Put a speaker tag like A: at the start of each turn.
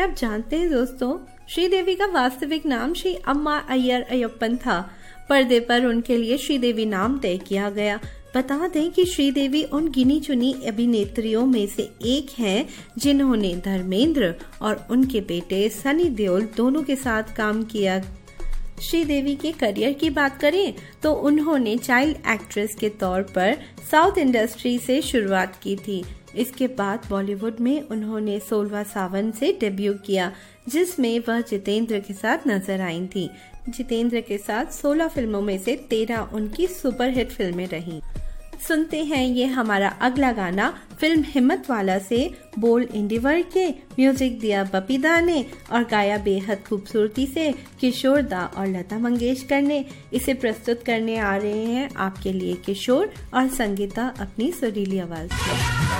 A: क्या आप जानते हैं दोस्तों, श्रीदेवी का वास्तविक नाम श्री अम्मा अय्यर अय्यप्पन था। पर्दे पर उनके लिए श्रीदेवी नाम तय किया गया। बता दें कि श्रीदेवी उन गिनी चुनी अभिनेत्रियों में से एक हैं जिन्होंने धर्मेंद्र और उनके बेटे सनी देओल दोनों के साथ काम किया। श्रीदेवी के करियर की बात करें तो उन्होंने चाइल्ड एक्ट्रेस के तौर पर साउथ इंडस्ट्री से शुरुआत की थी। इसके बाद बॉलीवुड में उन्होंने 16वां सावन से डेब्यू किया, जिसमें वह जितेंद्र के साथ नजर आई थी। जितेंद्र के साथ 16 फिल्मों में से 13 उनकी सुपरहिट फिल्में रहीं। सुनते हैं ये हमारा अगला गाना फिल्म हिम्मत वाला से। बोल इंडिवर के, म्यूजिक दिया बपी दा ने और गाया बेहद खूबसूरती से किशोर दा और लता मंगेशकर ने। इसे प्रस्तुत करने आ रहे हैं आपके लिए किशोर और संगीता अपनी सुरीली आवाज में।